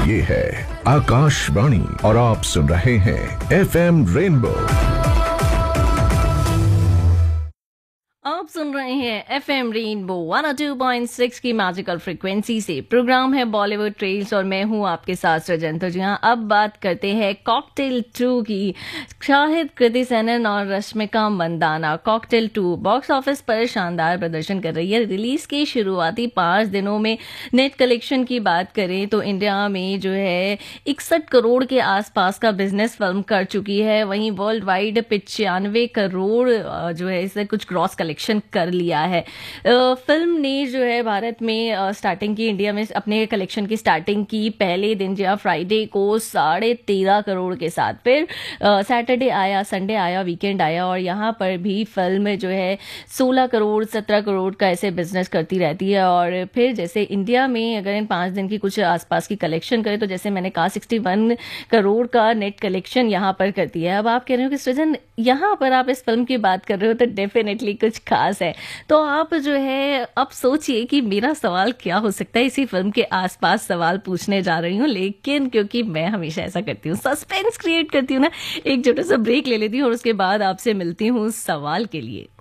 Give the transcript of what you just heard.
ये है आकाशवाणी और आप सुन रहे हैं FM रेनबो। आप सुन रहे हैं FM रेनबो 102.6 की मैजिकल फ्रीक्वेंसी से। प्रोग्राम है बॉलीवुड ट्रेल्स और मैं हूं आपके साथ सृजन। तो जहां अब बात करते हैं कॉकटेल 2 की। शाहिद, कृति सेनन और Rashmika Mandanna cocktail 2 box office पर शानदार प्रदर्शन कर रही है। रिलीज के शुरुआती 5 दिनों में नेट कलेक्शन की बात करें तो इंडिया में जो है 61 करोड़ के आसपास का बिजनेस फिल्म कर चुकी है। वहीं वर्ल्ड वाइड 95 करोड़ जो है इसे कुछ क्रॉस कलेक्शन कर लिया है। फिल्म ने जो है भारत में स्टार्टिंग की, इंडिया में अपने कलेक्शन की स्टार्टिंग की पहले दिन जो फ्राइडे को 13.5 करोड़ के साथ। फिर सैटरडे आया, संडे आया, वीकेंड आया और यहाँ पर भी फिल्म जो है 16 करोड़ 17 करोड़ का ऐसे बिजनेस करती रहती है। और फिर जैसे इंडिया में अगर इन 5 दिन की कुछ आसपास की कलेक्शन करें तो जैसे मैंने कहा 61 करोड़ का नेट कलेक्शन यहाँ पर करती है। अब आप कह रहे हो कि सृजन यहाँ पर आप इस फिल्म की बात कर रहे हो तो डेफिनेटली कुछ खास है। तो आप जो है अब सोचिए कि मेरा सवाल क्या हो सकता है। इसी फिल्म के आसपास सवाल पूछने जा रही हूँ, लेकिन क्योंकि मैं हमेशा ऐसा करती हूँ, सस्पेंस क्रिएट करती हूँ ना, एक छोटा सा ब्रेक ले लेती हूँ और उसके बाद आपसे मिलती हूँ सवाल के लिए।